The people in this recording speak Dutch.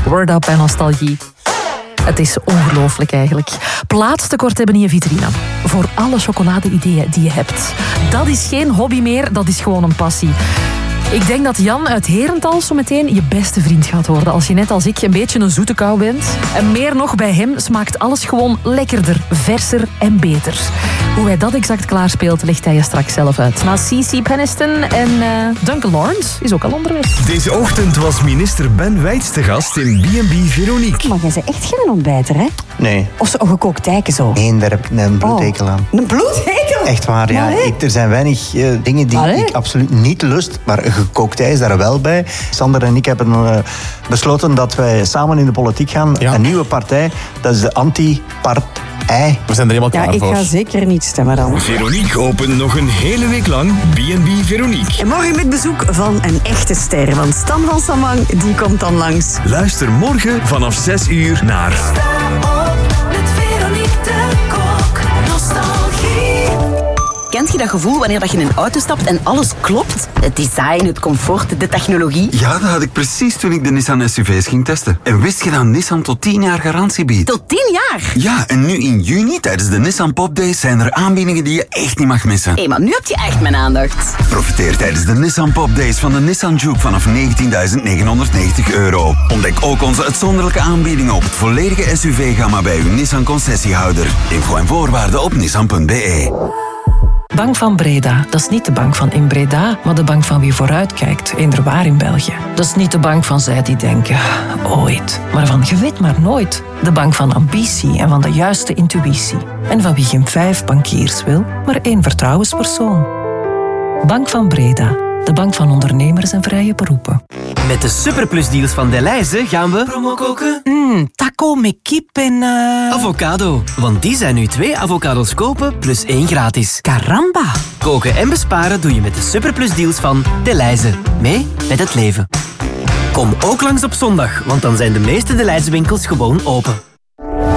Word Up en nostalgie. Het is ongelooflijk eigenlijk. Plaatstekort hebben in je vitrine. Voor alle chocolade-ideeën die je hebt. Dat is geen hobby meer, dat is gewoon een passie. Ik denk dat Jan uit Herentals zo meteen je beste vriend gaat worden. Als je net als ik een beetje een zoete kou bent. En meer nog, bij hem smaakt alles gewoon lekkerder, verser en beter. Hoe hij dat exact klaarspeelt, legt hij je straks zelf uit. Na C.C. Peniston en Duncan Lawrence is ook al onderweg. Deze ochtend was minister Ben Wijts te gast in B&B Veronique. Maar jij bent echt geen ontbijter, hè? Nee. Of zo gekookt tijken zo. Nee, daar heb ik een bloedhekel aan. Een bloedhekel? Echt waar, ja. Er zijn weinig dingen die ik absoluut niet lust, maar gekookt ei is daar wel bij. Sander en ik hebben besloten dat wij samen in de politiek gaan. Ja. Een nieuwe partij, dat is de anti-partij. We zijn er helemaal klaar voor. Ik ga zeker niet stemmen dan. Veronique opent nog een hele week lang B&B Veronique. En morgen met bezoek van een echte ster. Want Stan van Samang, die komt dan langs. Luister morgen vanaf 6 uur naar... Met Veronique de Kok. Nostalgie. Kent je dat gevoel wanneer je in een auto stapt en alles klopt? Het design, het comfort, de technologie. Ja, dat had ik precies toen ik de Nissan SUV's ging testen. En wist je dat Nissan tot 10 jaar garantie biedt? Tot 10 jaar? Ja, en nu in juni tijdens de Nissan Pop Days zijn er aanbiedingen die je echt niet mag missen. Hé, maar nu heb je echt mijn aandacht. Profiteer tijdens de Nissan Pop Days van de Nissan Juke vanaf €19.990. Ontdek ook onze uitzonderlijke aanbiedingen op het volledige SUV-gamma bij uw Nissan concessiehouder. Info en voorwaarden op nissan.be. Bank van Breda, dat is niet de bank van in Breda, maar de bank van wie vooruitkijkt, eenderwaar in België. Dat is niet de bank van zij die denken, ooit, maar van je weet maar nooit. De bank van ambitie en van de juiste intuïtie. En van wie geen 5 bankiers wil, maar 1 vertrouwenspersoon. Bank van Breda, de bank van ondernemers en vrije beroepen. Met de superplusdeals van Delhaize gaan we... Promo koken? Taco met kip en... avocado. Want die zijn nu 2 avocados kopen plus 1 gratis. Caramba! Koken en besparen doe je met de superplusdeals van Delhaize. Mee met het leven. Kom ook langs op zondag, want dan zijn de meeste Delhaize winkels gewoon open.